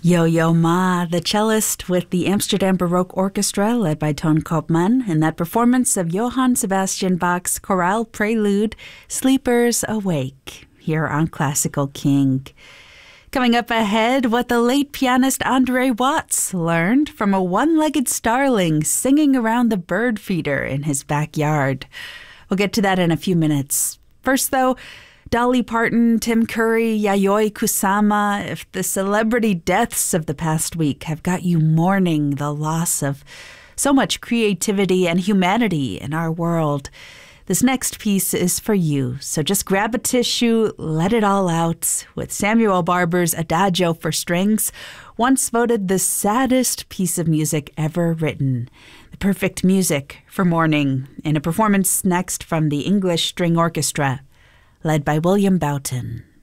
Yo-Yo Ma, the cellist with the Amsterdam Baroque Orchestra led by Ton Koopman in that performance of Johann Sebastian Bach's chorale prelude, Sleepers Awake, here on Classical King. Coming up ahead, what the late pianist Andre Watts learned from a one-legged starling singing around the bird feeder in his backyard. We'll get to that in a few minutes. First, though, Dolly Parton, Tim Curry, Yayoi Kusama, if the celebrity deaths of the past week have got you mourning the loss of so much creativity and humanity in our world, this next piece is for you. So just grab a tissue, let it all out with Samuel Barber's Adagio for Strings, once voted the saddest piece of music ever written. The perfect music for mourning in a performance next from the English String Orchestra, led by William Boughton.